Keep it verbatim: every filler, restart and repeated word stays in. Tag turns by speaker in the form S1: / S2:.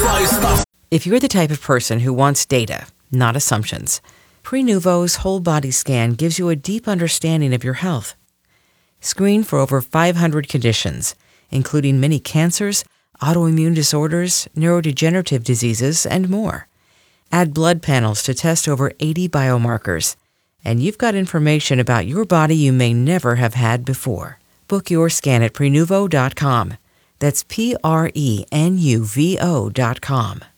S1: If you're the type of person who wants data, not assumptions, Prenuvo's whole body scan gives you a deep understanding of your health. Screen for over five hundred conditions, including many cancers, autoimmune disorders, neurodegenerative diseases, and more. Add blood panels to test over eighty biomarkers, and you've got information about your body you may never have had before. Book your scan at Prenuvo dot com. That's P R E N U V O dot com.